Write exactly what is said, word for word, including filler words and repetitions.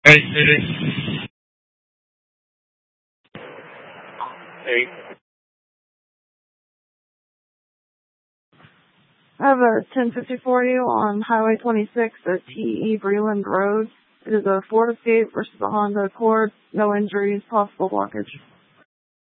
Hey, City. Hey. I have a ten fifty for you on Highway twenty-six at T E Breland Road. It is a Ford Escape versus a Honda Accord. No injuries, possible blockage.